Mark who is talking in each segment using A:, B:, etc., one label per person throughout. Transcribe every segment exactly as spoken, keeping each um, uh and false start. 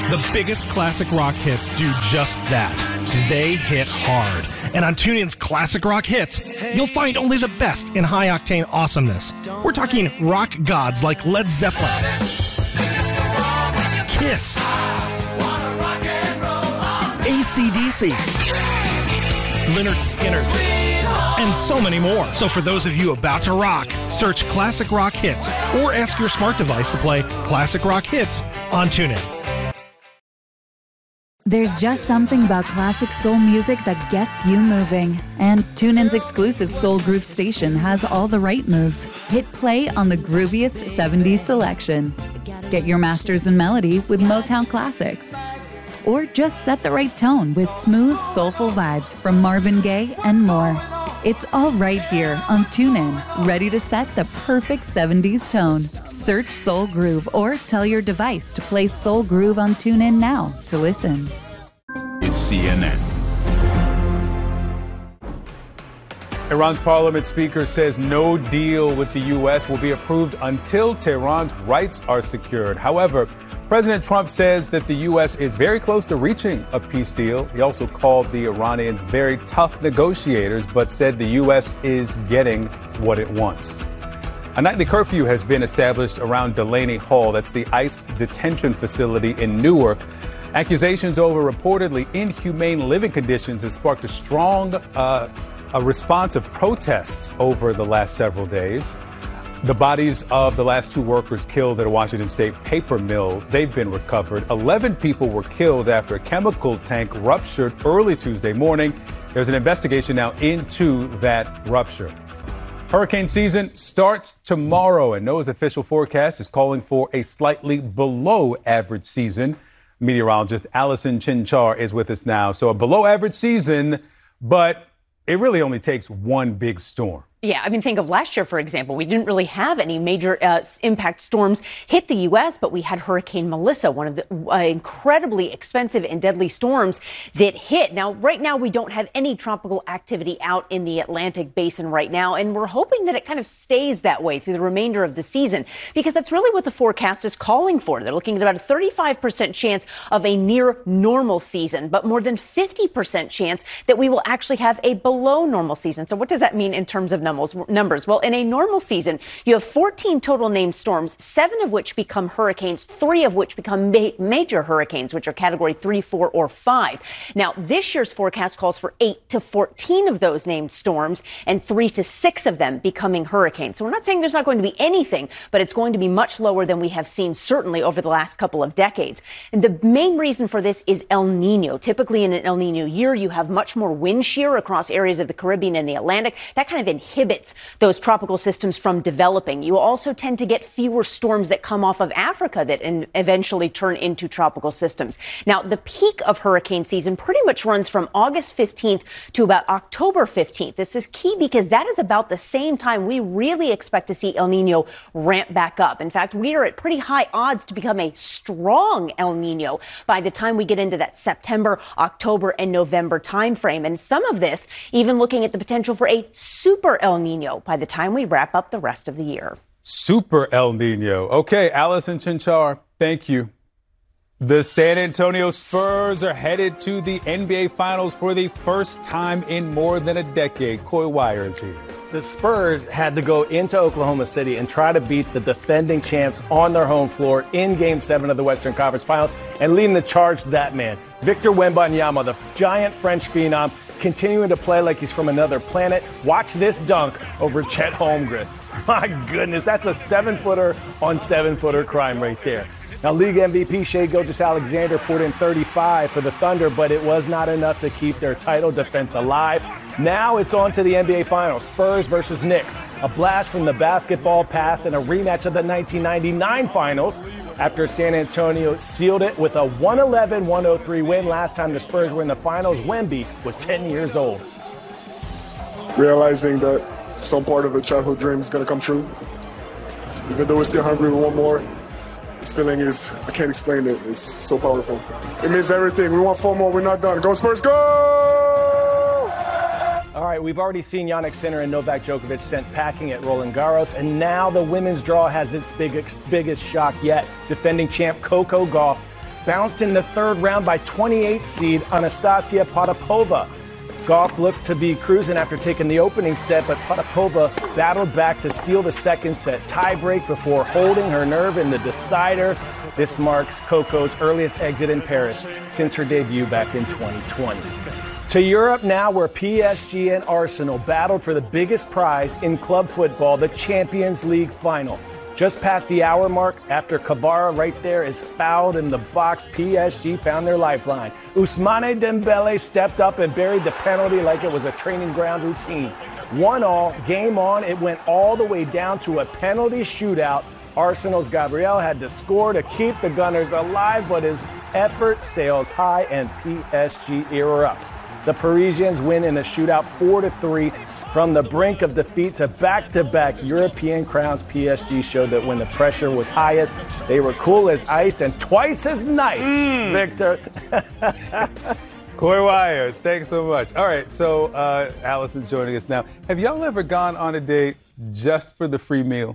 A: The biggest classic rock hits do just that. They hit hard. And on TuneIn's Classic Rock Hits, you'll find only the best in high-octane awesomeness. We're talking rock gods like Led Zeppelin, Kiss, A C D C, Lynyrd Skynyrd, and so many more. So for those of you about to rock, search Classic Rock Hits or ask your smart device to play Classic Rock Hits on TuneIn.
B: There's just something about classic soul music that gets you moving. And TuneIn's exclusive Soul Groove station has all the right moves. Hit play on the grooviest seventies selection. Get your masters in melody with Motown Classics. Or just set the right tone with smooth, soulful vibes from Marvin Gaye and more. It's all right here on TuneIn, ready to set the perfect seventies tone. Search Soul Groove or tell your device to play Soul Groove on TuneIn now to listen.
C: It's C N N.
D: Iran's parliament speaker says no deal with the U S will be approved until Tehran's rights are secured. However, President Trump says that the U S is very close to reaching a peace deal. He also called the Iranians very tough negotiators, but said the U S is getting what it wants. A nightly curfew has been established around Delaney Hall. That's the ICE detention facility in Newark. Accusations over reportedly inhumane living conditions has sparked a strong uh, a response of protests over the last several days. The bodies of the last two workers killed at a Washington State paper mill, they've been recovered. eleven people were killed after a chemical tank ruptured early Tuesday morning. There's an investigation now into that rupture. Hurricane season starts tomorrow, and NOAA's official forecast is calling for a slightly below average season. Meteorologist Allison Chinchar is with us now. So a below average season, but it really only takes one big storm.
E: Yeah, I mean, think of last year, for example. We didn't really have any major uh, impact storms hit the U S, but we had Hurricane Melissa, one of the uh, incredibly expensive and deadly storms that hit. Now, right now, we don't have any tropical activity out in the Atlantic basin right now, and we're hoping that it kind of stays that way through the remainder of the season, because that's really what the forecast is calling for. They're looking at about a thirty-five percent chance of a near normal season, but more than fifty percent chance that we will actually have a below normal season. So what does that mean in terms of numbers? Well, in a normal season, you have fourteen total named storms, seven of which become hurricanes, three of which become ma- major hurricanes, which are category three, four, or five. Now, this year's forecast calls for eight to fourteen of those named storms and three to six of them becoming hurricanes. So we're not saying there's not going to be anything, but it's going to be much lower than we have seen certainly over the last couple of decades. And the main reason for this is El Nino. Typically in an El Nino year, you have much more wind shear across areas of the Caribbean and the Atlantic. That kind of inhibits those tropical systems from developing. You also tend to get fewer storms that come off of Africa that in eventually turn into tropical systems. Now, the peak of hurricane season pretty much runs from August fifteenth to about October fifteenth. This is key because that is about the same time we really expect to see El Nino ramp back up. In fact, we are at pretty high odds to become a strong El Nino by the time we get into that September, October, and November timeframe. And some of this even looking at the potential for a super El Nino by the time we wrap up the rest of the year.
D: Super El Nino. Okay, Allison Chinchar, thank you. The San Antonio Spurs are headed to the N B A Finals for the first time in more than a decade. Coy Wire is here.
F: The Spurs had to go into Oklahoma City and try to beat the defending champs on their home floor in Game seven of the Western Conference Finals, and leading the charge to that man, Victor Wembanyama, the giant French phenom, continuing to play like he's from another planet. Watch this dunk over Chet Holmgren. My goodness, that's a seven-footer on seven-footer crime right there. Now, league M V P Shai Gilgeous-Alexander poured in thirty-five for the Thunder, but it was not enough to keep their title defense alive. Now it's on to the N B A Finals, Spurs versus Knicks. A blast from the basketball pass and a rematch of the nineteen ninety-nine Finals after San Antonio sealed it with a one eleven one oh three win. Last time the Spurs were in the Finals, Wemby was ten years old.
G: Realizing that some part of a childhood dream is going to come true. Even though we're still hungry, we want more. This feeling is, I can't explain it. It's so powerful. It means everything. We want four more. We're not done. Go Spurs, go!
F: All right, we've already seen Jannik Sinner and Novak Djokovic sent packing at Roland Garros, and now the women's draw has its big, biggest shock yet. Defending champ Coco Gauff bounced in the third round by twenty-eight seed Anastasia Potapova. Gauff looked to be cruising after taking the opening set, but Potapova battled back to steal the second set tiebreak before holding her nerve in the decider. This marks Coco's earliest exit in Paris since her debut back in twenty twenty. To Europe now, where P S G and Arsenal battled for the biggest prize in club football, the Champions League final. Just past the hour mark, after Kvara right there is fouled in the box, P S G found their lifeline. Ousmane Dembele stepped up and buried the penalty like it was a training ground routine. One all, game on, it went all the way down to a penalty shootout. Arsenal's Gabriel had to score to keep the Gunners alive, but his effort sails high and P S G erupts. The Parisians win in a shootout four to three. From the brink of defeat to back-to-back European crowns, P S G showed that when the pressure was highest, they were cool as ice and twice as nice, mm. Victor.
D: Coy Wire, thanks so much. All right, so uh, Allison's joining us now. Have y'all ever gone on a date just for the free meal?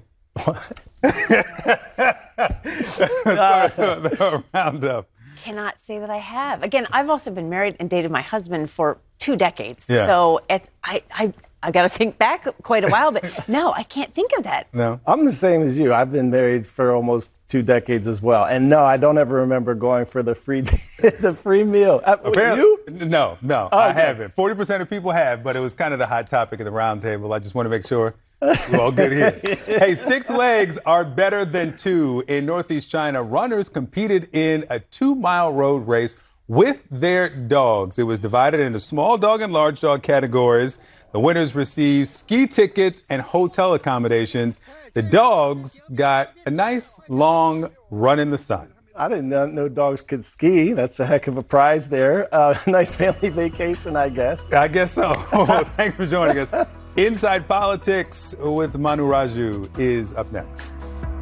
D: That's part of the roundup.
E: Cannot say that I have. Again, I've also been married and dated my husband for two decades.
D: Yeah.
E: So it, I, I, I got to think back quite a while, but no, I can't think of that.
D: No,
F: I'm the same as you. I've been married for almost two decades as well, and no, I don't ever remember going for the free, the free meal. Uh, you?
D: No, no,
F: oh,
D: I
F: okay.
D: haven't. Forty percent of people have, but it was kind of the hot topic at the round table. I just want to make sure we're all good here. Hey, six legs are better than two. In Northeast China, runners competed in a two-mile road race with their dogs. It was divided into small dog and large dog categories. The winners received ski tickets and hotel accommodations. The dogs got a nice long run in the sun.
F: I didn't know dogs could ski. That's a heck of a prize there. Uh, nice family vacation, I guess.
D: I guess so. Thanks for joining us. Inside Politics with Manu Raju is up next.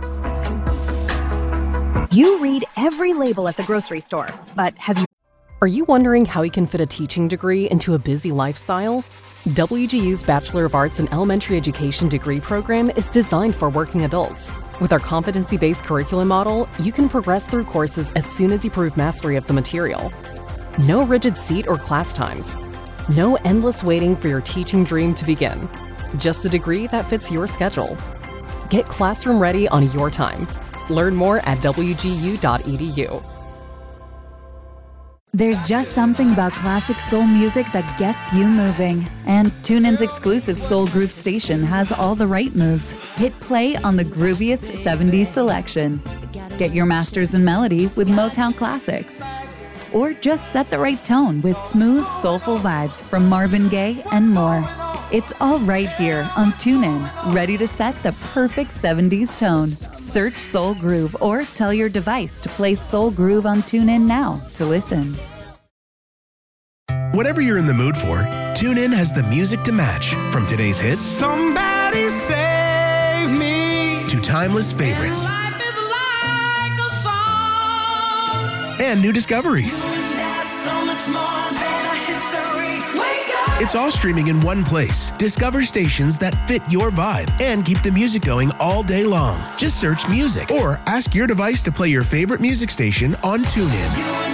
H: You read every label at the grocery store, but have you...
I: Are you wondering how you can fit a teaching degree into a busy lifestyle? W G U's Bachelor of Arts in Elementary Education degree program is designed for working adults. With our competency-based curriculum model, you can progress through courses as soon as you prove mastery of the material. No rigid seat or class times. No endless waiting for your teaching dream to begin. Just a degree that fits your schedule. Get classroom ready on your time. Learn more at w g u dot e d u.
B: There's just something about classic soul music that gets you moving. And TuneIn's exclusive Soul Groove station has all the right moves. Hit play on the grooviest seventies selection. Get your masters in melody with Motown classics. Or just set the right tone with smooth, soulful vibes from Marvin Gaye and more. It's all right here on TuneIn, ready to set the perfect seventies tone. Search Soul Groove or tell your device to play Soul Groove on TuneIn now to listen.
J: Whatever you're in the mood for, TuneIn has the music to match. From today's hits,
K: Somebody save me,
J: to timeless favorites.
K: Life is like a song.
J: And new discoveries.
K: So much more than a history. Wake up.
J: It's all streaming in one place. Discover stations that fit your vibe and keep the music going all day long. Just search music or ask your device to play your favorite music station on TuneIn.